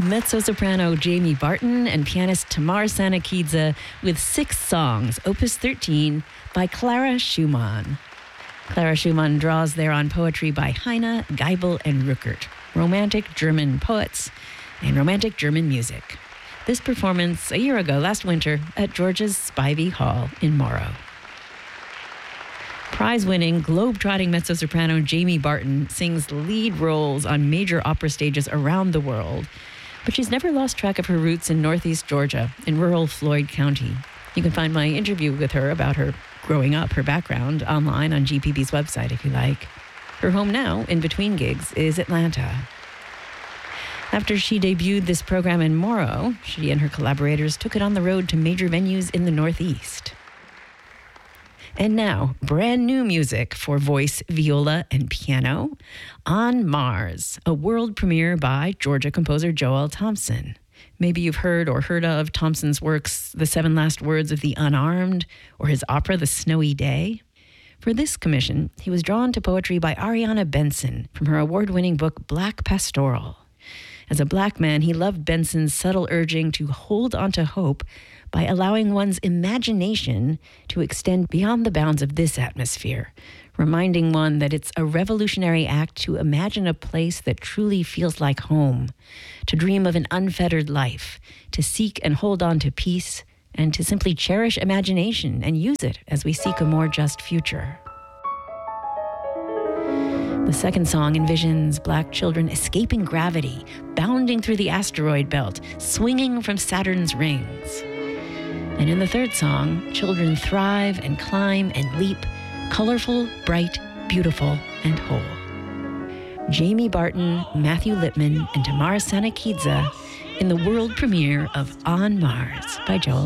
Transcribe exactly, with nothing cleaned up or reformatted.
Mezzo-soprano Jamie Barton and pianist Tamar Sanakidze with six songs, Opus thirteen, by Clara Schumann. Clara Schumann draws there on poetry by Heine, Geibel, and Rückert, romantic German poets and romantic German music. This performance a year ago, last winter, at George's Spivey Hall in Morrow. Prize-winning, globe-trotting mezzo-soprano Jamie Barton sings lead roles on major opera stages around the world, but she's never lost track of her roots in Northeast Georgia, in rural Floyd County. You can find my interview with her about her growing up, her background, online on G P B's website if you like. Her home now, in between gigs, is Atlanta. After she debuted this program in Morrow, she and her collaborators took it on the road to major venues in the Northeast. And now, brand new music for voice, viola, and piano, On Mars, a world premiere by Georgia composer Joel Thompson. Maybe you've heard or heard of Thompson's works, The Seven Last Words of the Unarmed, or his opera, The Snowy Day. For this commission, he was drawn to poetry by Ariana Benson from her award-winning book, Black Pastoral. As a black man, he loved Benson's subtle urging to hold onto hope by allowing one's imagination to extend beyond the bounds of this atmosphere, reminding one that it's a revolutionary act to imagine a place that truly feels like home, to dream of an unfettered life, to seek and hold on to peace, and to simply cherish imagination and use it as we seek a more just future. The second song envisions black children escaping gravity, bounding through the asteroid belt, swinging from Saturn's rings. And in the third song, children thrive and climb and leap, colorful, bright, beautiful, and whole. Jamie Barton, Matthew Lipman, and Tamar Sanakidze in the world premiere of On Mars by Joel